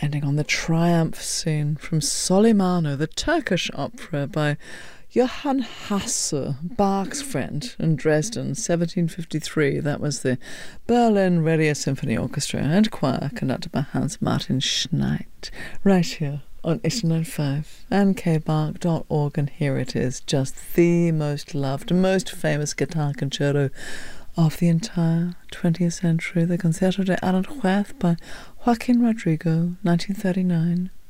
ending on the triumph scene from Solimano, the Turkish opera by Johann Hasse, Bach's friend, in Dresden, 1753. That was the Berlin Radio Symphony Orchestra and Choir, conducted by Hans Martin Schneid, right here on 895 and kbach.org. And here it is, just the most loved, most famous guitar concerto of the entire 20th century, the Concerto de Aranjuez by Joaquin Rodrigo, 1939.